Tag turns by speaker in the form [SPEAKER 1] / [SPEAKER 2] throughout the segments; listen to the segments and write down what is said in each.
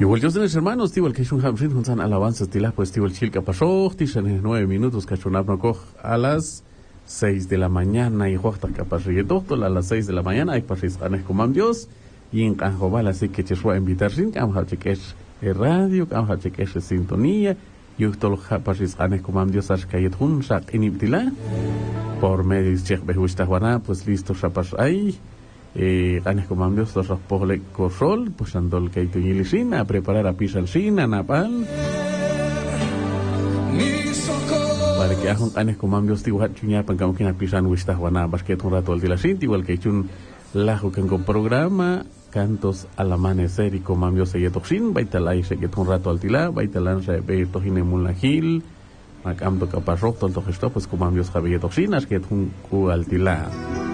[SPEAKER 1] Igual yo mis hermanos, tío, el que es un hamstring, juntan alabanzas, tila, pues tío, el chilca pasó, tishan 9 minutos, cachonab no coge a las 6 de la mañana, y juega capaz de todo, a las 6 de la mañana, hay pasis anes como Dios, y en Canjobal, así que te voy a invitar sin cambio, cheques radio, cambio, cheques sintonía, y esto lo pasis anes como Dios, as cayet hun, sak iniptila, por medio de check behuista juana, pues listo, chapas ahí. Ganes comandos los rapole corrol, pues andol que hay a preparar a pisalcina, napal. Para que hagan ganes comandos, tío, chuña, pan como que na pisan wista juana, basket un rato al dilasin, igual que chun lajo que con programa, cantos al amanecer y comandos se yetoxin, baitalai se que un rato al tila, baitalan se ve tojine mulagil, macamdo caparro, todo el gesto, pues comandos jabe yetoxin, as que un cu al tila.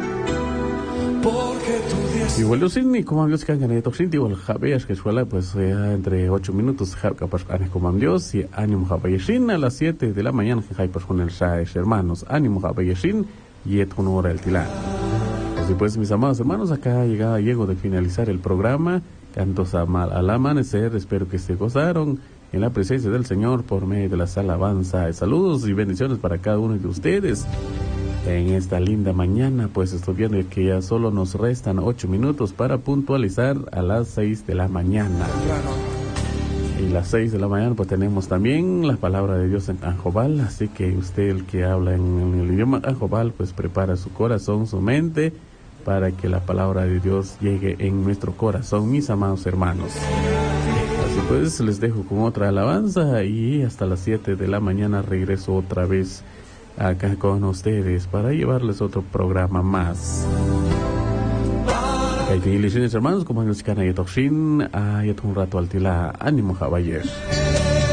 [SPEAKER 1] Igual yo sin ni como Dios que hagan esto sin igual jabeas que suela pues entre 8 minutos capaz como Dios y ánimo jabeyesin a las 7 de la mañana que hay pues con el Saes hermanos ánimo jabeyesin y et una hora el tilán. Así pues mis amados hermanos acá llego de finalizar el programa cantos al amanecer, espero que se gozaron en la presencia del Señor por medio de las alabanzas. Saludos y bendiciones para cada uno de ustedes. En esta linda mañana, pues estoy viendo que ya solo nos restan 8 minutos para puntualizar a las 6 de la mañana. Y las 6 de la mañana pues tenemos también la palabra de Dios en Anjobal, así que usted el que habla en el idioma Anjobal pues prepara su corazón, su mente, para que la palabra de Dios llegue en nuestro corazón, mis amados hermanos. Así pues les dejo con otra alabanza y hasta las 7 de la mañana regreso otra vez acá con ustedes para llevarles otro programa más. Hay que ir, hermanos, como nos can a un rato al tila, ánimo, caballeros.